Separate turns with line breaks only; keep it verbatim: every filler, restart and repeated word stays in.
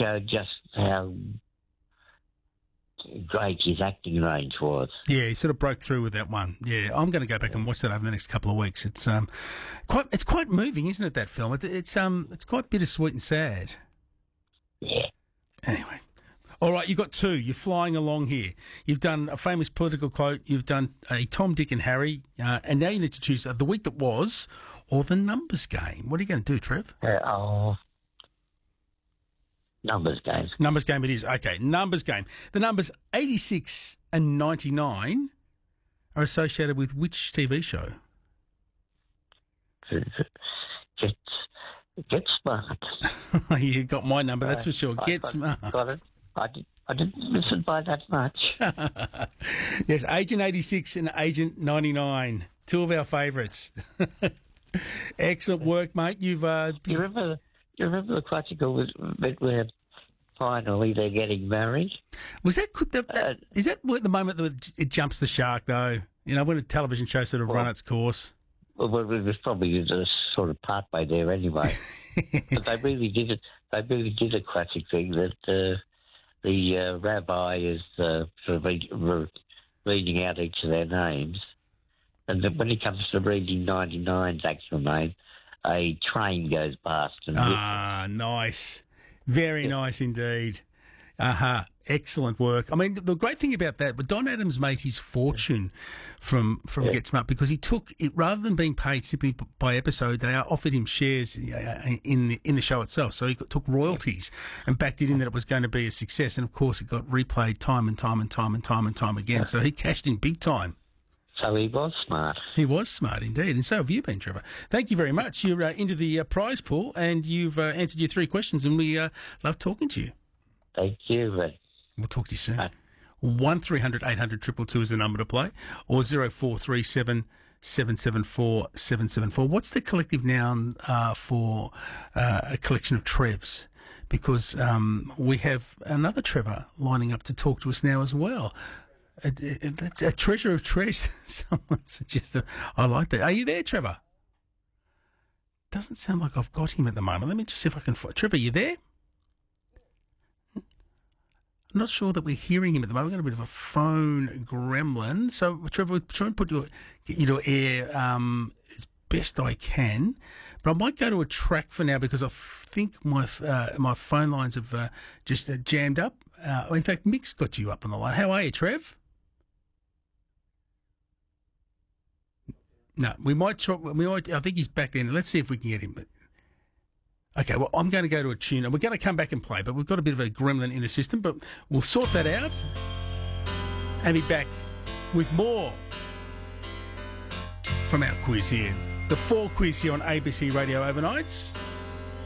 showed just how great his acting range was.
Yeah, he sort of broke through with that one. Yeah, I'm going to go back and watch that over the next couple of weeks. It's um, quite it's quite moving, isn't it? That film. It, it's um, it's quite bittersweet and sad.
Yeah.
Anyway. All right, you've got two. You're flying along here. You've done a famous political quote. You've done a Tom, Dick and Harry. Uh, and now you need to choose uh, the week that was or the numbers game. What are you going to do, Trev?
Uh, oh, numbers game.
Numbers game it is. Okay, numbers game. The numbers eighty-six and ninety-nine are associated with which T V show?
Get, get smart.
You got my number, that's for sure.
I,
Get
I,
smart.
Got it. I, did, I didn't listen by that much.
Yes, Agent eighty-six and Agent ninety-nine, two of our favourites. Excellent work, mate. You've uh,
Do you remember? Do you remember the classical was where finally they're getting married?
Was that, could the, that
Uh,
is that the moment that it jumps the shark though? You know, when a television show sort of
Well-
run its course.
Well, it was probably a sort of part way there anyway. But they really did it. They really did a classic thing that uh, the uh, rabbi is uh, sort of re- re- reading out each of their names, and then when he comes to reading ninety-nine's actual name, a train goes past and
Ah, nice. Very nice indeed. Uh-huh. Excellent work. I mean, the great thing about that, but Don Adams made his fortune from from
Yeah.
Get Smart because he took it rather than being paid simply by episode. They offered him shares uh, in the, in the show itself, so he got, took royalties and backed it in that it was going to be a success. And of course, it got replayed time and time and time and time and time again. So he cashed in big time.
so he was smart.
He was smart indeed, and so have you been, Trevor. Thank you very much. You're uh, into the uh, prize pool, and you've uh, answered your three questions, and we uh, love talking to you.
Thank you. But
We'll talk to you soon.
Right.
One three hundred eight hundred two two two is the number to play, or zero four three seven seven seven four seven seven four. What's the collective noun uh, for uh, a collection of Trevs? Because um, we have another Trevor lining up to talk to us now as well. A, a, a treasure of treasures. Someone suggested. I like that. Are you there, Trevor? Doesn't sound like I've got him at the moment. Let me just see if I can find. Trevor, you there? I'm not sure that we're hearing him at the moment. We've got a bit of a phone gremlin. So, Trevor, we'll try and put you, get you to air um, as best I can. But I might go to a track for now because I f- think my uh, my phone lines have uh, just uh, jammed up. Uh, in fact, Mick's got you up on the line. How are you, Trev? No, we might try. We might. I think he's back there. Let's see if we can get him. Okay, well, I'm going to go to a tune, and we're going to come back and play, but we've got a bit of a gremlin in the system, but we'll sort that out and be back with more from our quiz here. The fall quiz here on A B C Radio Overnights.